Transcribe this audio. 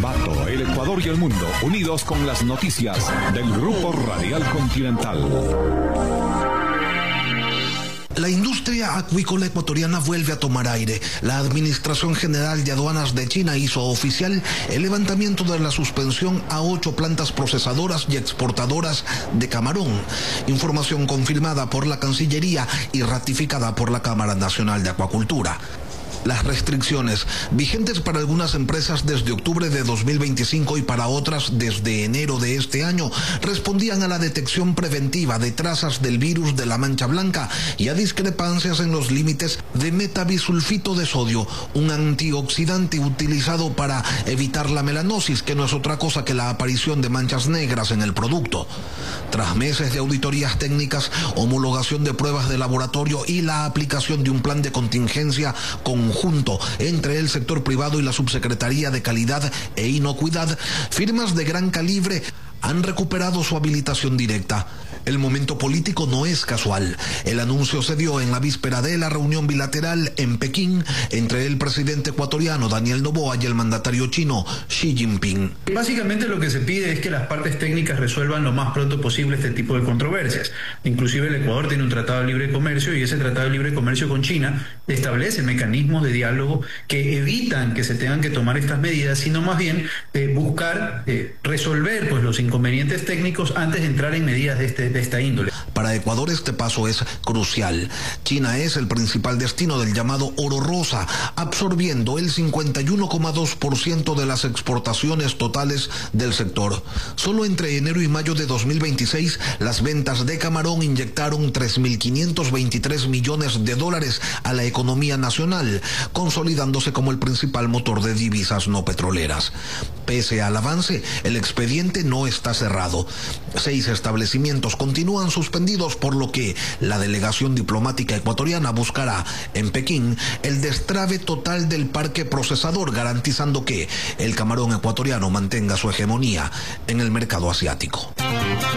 Ambato, el Ecuador y el mundo, unidos con las noticias del Grupo Radial Continental. La industria acuícola ecuatoriana vuelve a tomar aire. La Administración General de Aduanas de China hizo oficial el levantamiento de la suspensión a 8 plantas procesadoras y exportadoras de camarón. Información confirmada por la Cancillería y ratificada por la Cámara Nacional de Acuacultura. Las restricciones, vigentes para algunas empresas desde octubre de 2025 y para otras desde enero de este año, respondían a la detección preventiva de trazas del virus de la mancha blanca y a discrepancias en los límites de metabisulfito de sodio, un antioxidante utilizado para evitar la melanosis, que no es otra cosa que la aparición de manchas negras en el producto. Tras meses de auditorías técnicas, homologación de pruebas de laboratorio y la aplicación de un plan de contingencia conjunto entre el sector privado y la Subsecretaría de Calidad e Inocuidad, firmas de gran calibre han recuperado su habilitación directa. El momento político no es casual. El anuncio se dio en la víspera de la reunión bilateral en Pekín entre el presidente ecuatoriano Daniel Noboa y el mandatario chino Xi Jinping. Básicamente lo que se pide es que las partes técnicas resuelvan lo más pronto posible este tipo de controversias. Inclusive el Ecuador tiene un tratado de libre comercio y ese tratado de libre comercio con China establece mecanismos de diálogo que evitan que se tengan que tomar estas medidas, sino más bien buscar resolver los inconvenientes técnicos antes de entrar en medidas de esta índole. Para Ecuador este paso es crucial. China es el principal destino del llamado oro rosa, absorbiendo el 51,2% de las exportaciones totales del sector. Solo entre enero y mayo de 2026, las ventas de camarón inyectaron $3.523 millones a la economía nacional, consolidándose como el principal motor de divisas no petroleras. Pese al avance, el expediente no está cerrado. 6 establecimientos continúan suspendidos, por lo que la delegación diplomática ecuatoriana buscará en Pekín el destrave total del parque procesador, garantizando que el camarón ecuatoriano mantenga su hegemonía en el mercado asiático.